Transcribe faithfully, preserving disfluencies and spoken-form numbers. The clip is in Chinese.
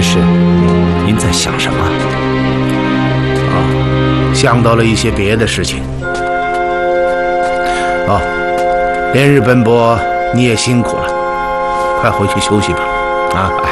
是，您在想什么？ 哦，想到了一些别的事情。哦，连日奔波，你也辛苦了，快回去休息吧。啊。